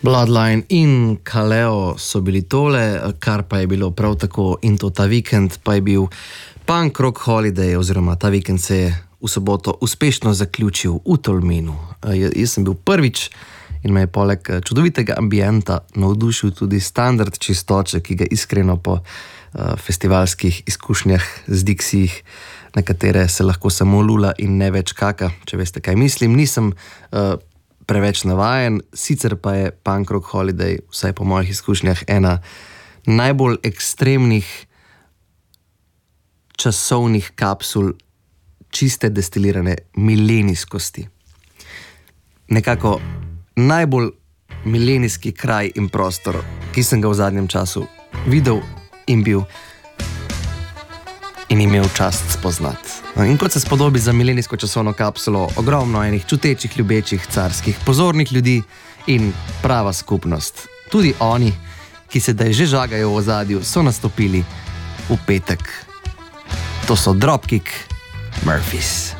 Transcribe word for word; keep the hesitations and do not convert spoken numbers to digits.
Bloodline in Kaleo so bili tole, kar pa je bilo prav tako in to ta vikend, pa je bil Punk Rock Holiday, oziroma ta vikend se je v soboto uspešno zaključil v Tolminu. Jaz sem bil prvič in me je poleg čudovitega ambienta navdušil tudi standard čistoče, ki ga iskreno po festivalskih izkušnjah z Dixijih, na katere se lahko samo lula in ne več kaka, če veste, kaj mislim. Nisem uh, preveč navajen, sicer pa je Punk Rock Holiday, vsaj po mojih izkušnjah, ena najbolj ekstremnih časovnih kapsul čiste destilirane milenijskosti. Nekako najbolj milenijski kraj in prostor, ki sem ga v zadnjem času videl in bil in imel čast spoznati. In kot se spodobi za milenijsko časovno kapsulo, ogromno enih čutečih, ljubečih, carskih, pozornih ljudi in prava skupnost. Tudi oni, ki sedaj že žagajo v ozadju, so nastopili v petek. To so Dropkick Murphys.